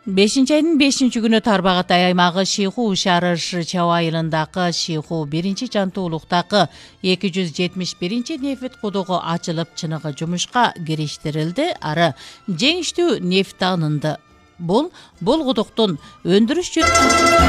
5-айдын 5-күнү Тарбағатай аймагы Шиху шаары Чаба айылындагы Шиху 1-жантуулуктагы 271 нефт кудугу ачылып чыныгы жумушка кириштирилди. Ары жеңиштүү нефт алынды. Бул кудуктун өндүрүш